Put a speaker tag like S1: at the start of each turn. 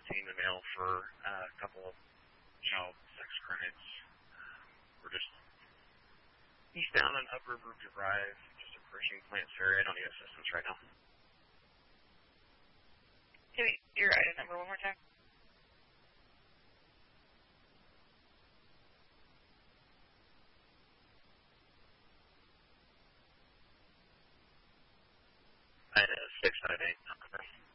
S1: seeing the mail for a couple of child sex crimes. We're just eastbound on Upper River Drive, just approaching Plants Ferry. I don't need assistance right now.
S2: Give me your item number one more time.
S1: I had a 658 number.